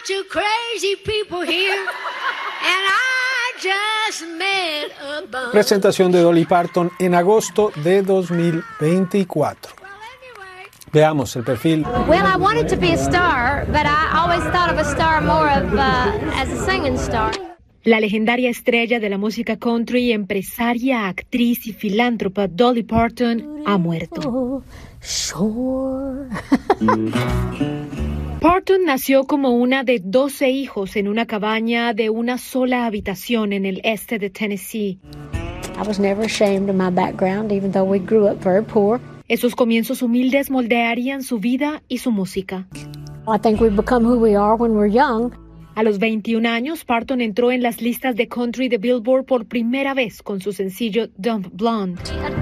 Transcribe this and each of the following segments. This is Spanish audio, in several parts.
bunch of crazy people here, and I just met a bunch. Presentación de Dolly Parton en agosto de 2024. Veamos el perfil. Well, I wanted to be a star, but I always thought of a star more as a singing star. La legendaria estrella de la música country, empresaria, actriz y filántropa Dolly Parton ha muerto. Parton nació como una de 12 hijos en una cabaña de una sola habitación en el este de Tennessee. I was never ashamed of my background, even though we grew up very poor. Esos comienzos humildes moldearían su vida y su música. I think we've become who we are when we're young. A los 21 años, Parton entró en las listas de country de Billboard por primera vez con su sencillo Dumb Blonde.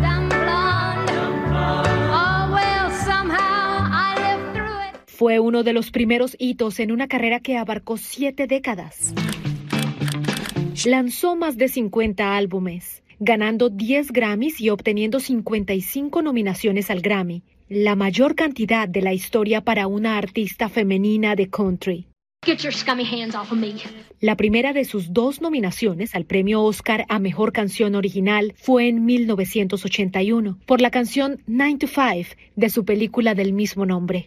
Fue uno de los primeros hitos en una carrera que abarcó 7 décadas. Lanzó más de 50 álbumes, ganando 10 Grammys y obteniendo 55 nominaciones al Grammy, la mayor cantidad de la historia para una artista femenina de country. Get your scummy hands off of me. La primera de sus 2 nominaciones al premio Oscar a Mejor Canción Original fue en 1981, por la canción 9 to 5 de su película del mismo nombre.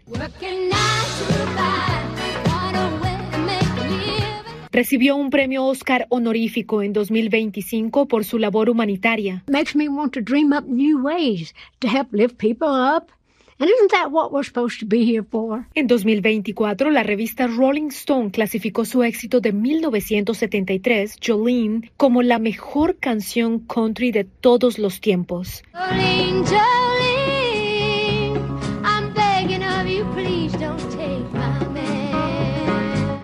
Recibió un premio Oscar honorífico en 2025 por su labor humanitaria. Makes me want to dream up new ways to help lift people up. And isn't that what we're supposed to be here for? En 2024, la revista Rolling Stone clasificó su éxito de 1973, Jolene, como la mejor canción country de todos los tiempos. Jolene, Jolene, I'm begging of you, please don't take my man.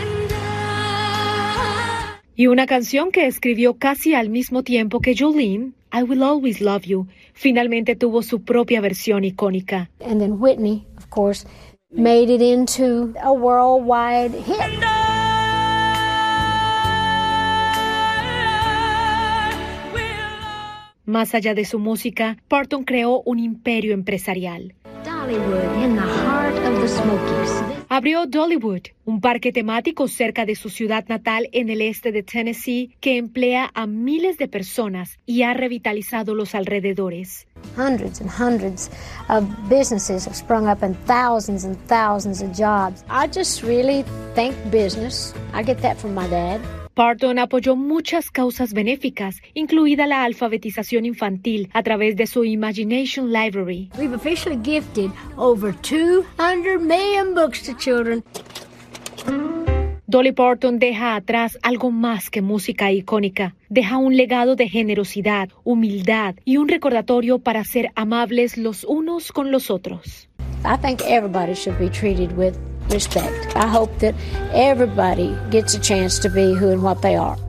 Y una canción que escribió casi al mismo tiempo que Jolene, I Will Always Love You, finalmente tuvo su propia versión icónica. And then Whitney, of course, made it into a worldwide hit. Más allá de su música, Parton creó un imperio empresarial. Dollywood, in the heart of the Smokies. Abrió Dollywood, un parque temático cerca de su ciudad natal en el este de Tennessee que emplea a miles de personas y ha revitalizado los alrededores. Hundreds and hundreds of businesses have sprung up and thousands of jobs. I just really think business. I get that from my dad. Parton apoyó muchas causas benéficas, incluida la alfabetización infantil a través de su Imagination Library. We've officially gifted over 200 million books to children. Dolly Parton deja atrás algo más que música icónica. Deja un legado de generosidad, humildad y un recordatorio para ser amables los unos con los otros. I think everybody should be treated with respect. I hope that everybody gets a chance to be who and what they are.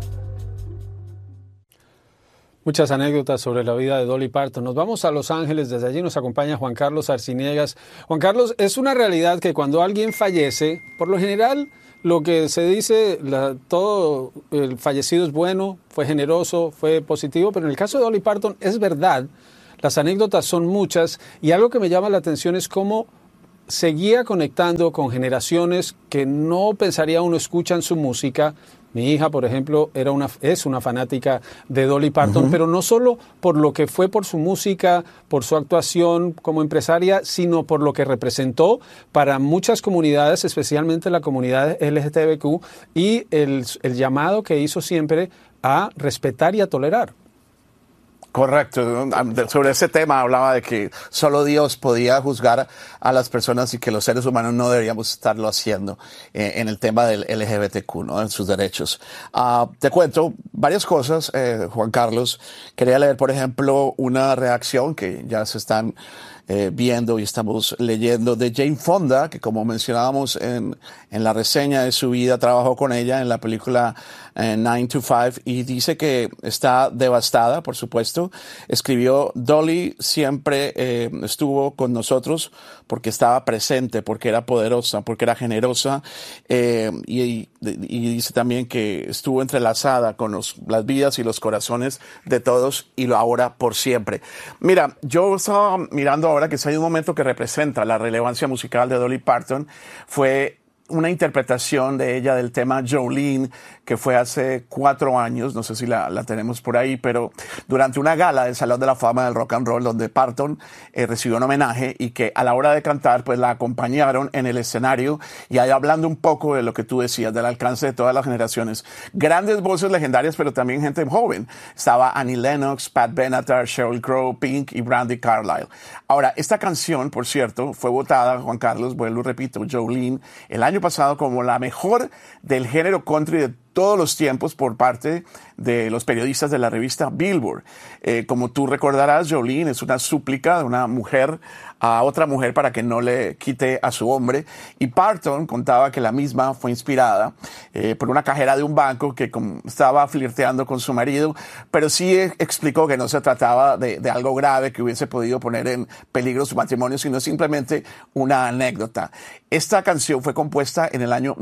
Muchas anécdotas sobre la vida de Dolly Parton. Nos vamos a Los Ángeles, desde allí nos acompaña Juan Carlos Arciniegas. Juan Carlos, es una realidad que cuando alguien fallece, por lo general, lo que se dice, todo el fallecido es bueno, fue generoso, fue positivo, pero en el caso de Dolly Parton es verdad, las anécdotas son muchas y algo que me llama la atención es cómo seguía conectando con generaciones que no pensaría uno escuchan su música. Mi hija, por ejemplo, es una fanática de Dolly Parton, pero no solo por lo que fue por su música, por su actuación como empresaria, sino por lo que representó para muchas comunidades, especialmente la comunidad LGTBQ, y el llamado que hizo siempre a respetar y a tolerar. Correcto. Sobre ese tema hablaba de que solo Dios podía juzgar a las personas y que los seres humanos no deberíamos estarlo haciendo en el tema del LGBTQ, ¿no? En sus derechos. Te cuento varias cosas, Juan Carlos. Quería leer, por ejemplo, una reacción que ya se están viendo y estamos leyendo de Jane Fonda, que como mencionábamos en la reseña de su vida, trabajó con ella en la película 9 to 5 y dice que está devastada, por supuesto. Escribió: Dolly siempre estuvo con nosotros porque estaba presente, porque era poderosa, porque era generosa, y dice también que estuvo entrelazada con las vidas y los corazones de todos y lo ahora por siempre. Mira, yo estaba mirando ahora que si hay un momento que representa la relevancia musical de Dolly Parton, fue una interpretación de ella del tema Jolene, que fue hace 4 años, no sé si la tenemos por ahí, pero durante una gala del Salón de la Fama del Rock and Roll, donde Parton recibió un homenaje y que a la hora de cantar, pues la acompañaron en el escenario y ahí hablando un poco de lo que tú decías, del alcance de todas las generaciones. Grandes voces legendarias, pero también gente joven. Estaba Annie Lennox, Pat Benatar, Sheryl Crow, Pink y Brandi Carlile. Ahora, esta canción, por cierto, fue votada, Juan Carlos, vuelvo y repito, Jolene, el año pasado como la mejor del género country de todos los tiempos por parte de los periodistas de la revista Billboard. Como tú recordarás, Jolene es una súplica de una mujer a otra mujer para que no le quite a su hombre. Y Parton contaba que la misma fue inspirada por una cajera de un banco que estaba flirteando con su marido, pero sí explicó que no se trataba de algo grave que hubiese podido poner en peligro su matrimonio, sino simplemente una anécdota. Esta canción fue compuesta en el año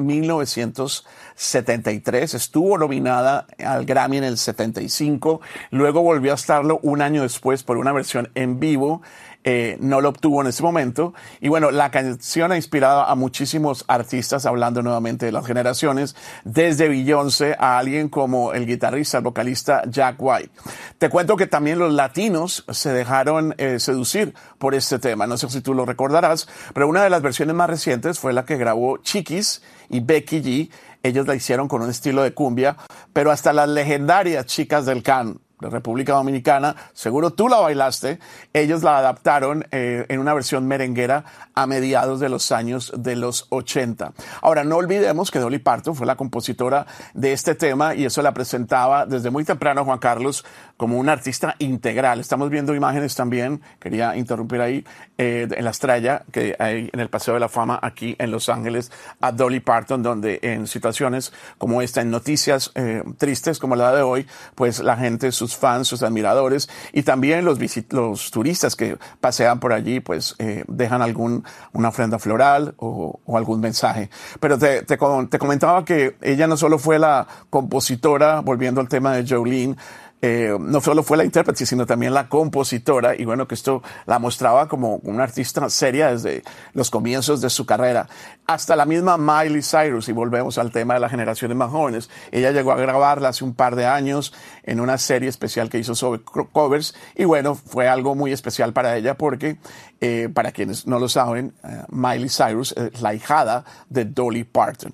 1973, estuvo nominada al Grammy en el 75, luego volvió a estarlo un año después por una versión en vivo. No lo obtuvo en ese momento. Y bueno, la canción ha inspirado a muchísimos artistas, hablando nuevamente de las generaciones, desde Beyoncé a alguien como el guitarrista, el vocalista Jack White. Te cuento que también los latinos se dejaron seducir por este tema. No sé si tú lo recordarás, pero una de las versiones más recientes fue la que grabó Chiquis y Becky G. Ellos la hicieron con un estilo de cumbia, pero hasta las legendarias Chicas del Can de República Dominicana, seguro tú la bailaste, ellos la adaptaron en una versión merenguera a mediados de los años de los 80. Ahora, no olvidemos que Dolly Parton fue la compositora de este tema y eso la presentaba desde muy temprano, Juan Carlos, como una artista integral. Estamos viendo imágenes también, quería interrumpir ahí, en la estrella que hay en el Paseo de la Fama aquí en Los Ángeles a Dolly Parton, donde en situaciones como esta, en noticias tristes como la de hoy, pues la gente, sus fans, sus admiradores y también los turistas que pasean por allí, pues dejan una ofrenda floral o algún mensaje. Pero te comentaba que ella no solo fue la compositora, volviendo al tema de Jolene, no solo fue la intérprete, sino también la compositora, y bueno, que esto la mostraba como una artista seria desde los comienzos de su carrera. Hasta la misma Miley Cyrus, y volvemos al tema de las generaciones más jóvenes, ella llegó a grabarla hace un par de años en una serie especial que hizo sobre covers, y bueno, fue algo muy especial para ella porque, para quienes no lo saben, Miley Cyrus es la hijada de Dolly Parton.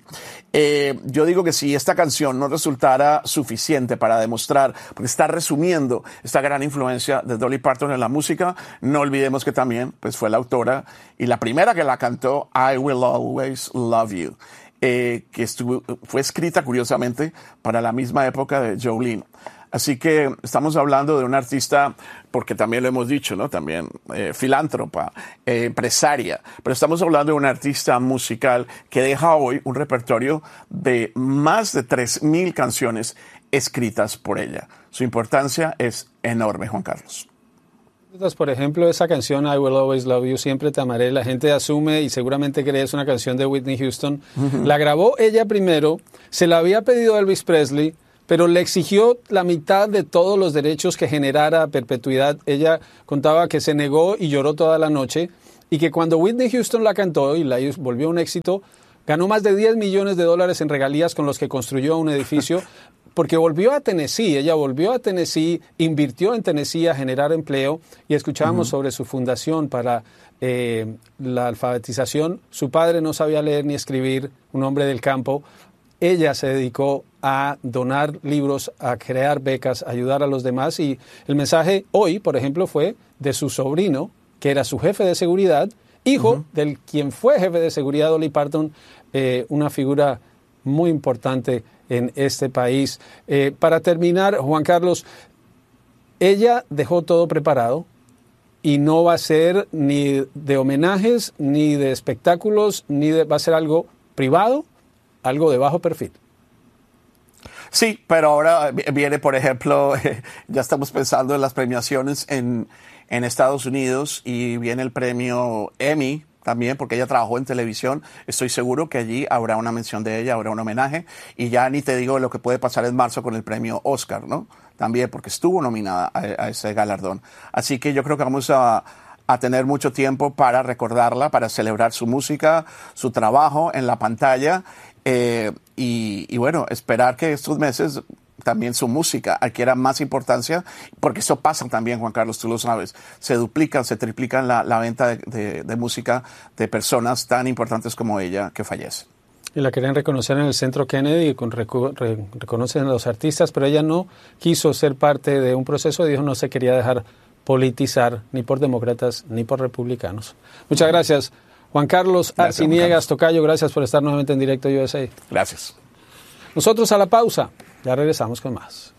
Yo digo que si esta canción no resultara suficiente para demostrar, porque está resumiendo esta gran influencia de Dolly Parton en la música, no olvidemos que también pues, fue la autora y la primera que la cantó, I Will Always Love You, que fue escrita curiosamente para la misma época de Jolene. Así que estamos hablando de una artista, porque también lo hemos dicho, ¿no? También filántropa, empresaria, pero estamos hablando de una artista musical que deja hoy un repertorio de más de 3,000 canciones escritas por ella. Su importancia es enorme, Juan Carlos. Por ejemplo, esa canción I Will Always Love You, Siempre Te Amaré, la gente asume y seguramente cree es una canción de Whitney Houston. Uh-huh. La grabó ella primero, se la había pedido a Elvis Presley, pero le exigió la mitad de todos los derechos que generara a perpetuidad. Ella contaba que se negó y lloró toda la noche y que cuando Whitney Houston la cantó y la volvió un éxito, ganó más de $10 millones en regalías con los que construyó un edificio porque volvió a Tennessee. Ella volvió a Tennessee, invirtió en Tennessee a generar empleo y escuchábamos sobre su fundación para la alfabetización. Su padre no sabía leer ni escribir, un hombre del campo. Ella se dedicó a donar libros, a crear becas, a ayudar a los demás y el mensaje hoy, por ejemplo, fue de su sobrino, que era su jefe de seguridad, hijo del quien fue jefe de seguridad, Dolly Parton, una figura muy importante en este país. Para terminar, Juan Carlos, ella dejó todo preparado y no va a ser ni de homenajes, ni de espectáculos, va a ser algo privado, algo de bajo perfil. Sí, pero ahora viene, por ejemplo, ya estamos pensando en las premiaciones en Estados Unidos y viene el premio Emmy también, porque ella trabajó en televisión. Estoy seguro que allí habrá una mención de ella, habrá un homenaje. Y ya ni te digo lo que puede pasar en marzo con el premio Oscar, ¿no? También porque estuvo nominada a ese galardón. Así que yo creo que vamos a a tener mucho tiempo para recordarla, para celebrar su música, su trabajo en la pantalla y bueno, esperar que estos meses también su música adquiera más importancia, porque eso pasa también, Juan Carlos, tú lo sabes, se duplican, se triplican la venta de música de personas tan importantes como ella que fallecen. Y la querían reconocer en el Centro Kennedy, reconocen a los artistas, pero ella no quiso ser parte de un proceso, dijo no se quería dejar politizar ni por demócratas ni por republicanos. Muchas gracias. Juan Carlos Arciniegas, tocayo, gracias por estar nuevamente en Directo USA. Gracias. Nosotros a la pausa, ya regresamos con más.